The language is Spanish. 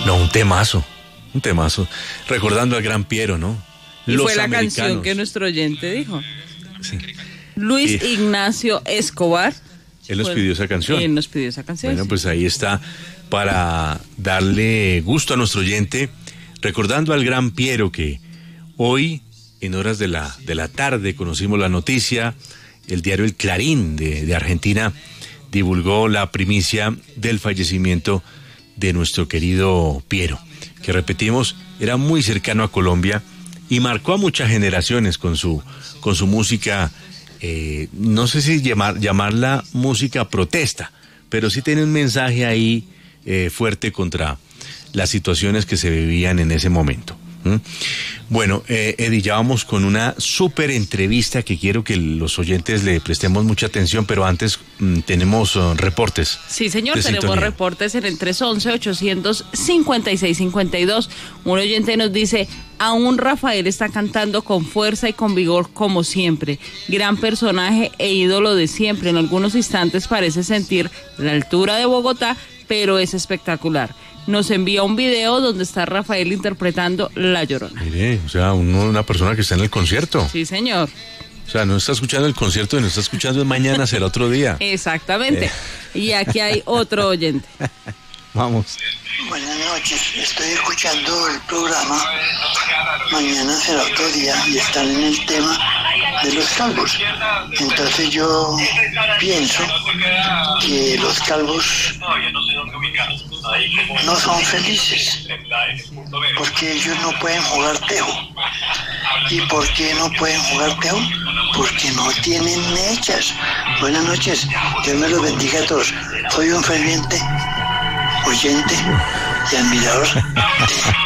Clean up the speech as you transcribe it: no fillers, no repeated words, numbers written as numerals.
No, un temazo. Recordando al gran Piero, ¿no? Y fue la canción que nuestro oyente dijo. Sí. Luis Ignacio Escobar. Él nos pidió esa canción. Él nos pidió esa canción. Bueno, pues ahí está, para darle gusto a nuestro oyente, recordando al gran Piero, que hoy, en horas de la tarde, conocimos la noticia. El diario El Clarín de Argentina divulgó la primicia del fallecimiento de nuestro querido Piero, que repetimos, era muy cercano a Colombia y marcó a muchas generaciones con su música. No sé si llamarla música protesta, pero sí tiene un mensaje ahí fuerte contra las situaciones que se vivían en ese momento. Bueno, Eddie, ya vamos con una súper entrevista que quiero que los oyentes le prestemos mucha atención, pero antes tenemos reportes. Sí, señor, tenemos reportes en el 311-856-52. Un oyente nos dice: aún Rafael está cantando con fuerza y con vigor como siempre. Gran personaje e ídolo de siempre. En algunos instantes parece sentir la altura de Bogotá, pero es espectacular. Nos envía un video donde está Rafael interpretando La Llorona. Mire, o sea, una persona que está en el concierto. Sí, señor. O sea, no está escuchando el concierto, no está escuchando mañana, será otro día. Exactamente. Y aquí hay otro oyente. Vamos. Buenas noches, estoy escuchando el programa. Mañana será otro día y están en el tema de los calvos. Entonces yo pienso que los calvos no son felices porque ellos no pueden jugar tejo. ¿Y por qué no pueden jugar tejo? Porque no tienen mechas. Buenas noches, Dios me los bendiga a todos. Soy un ferviente oyente y admirador de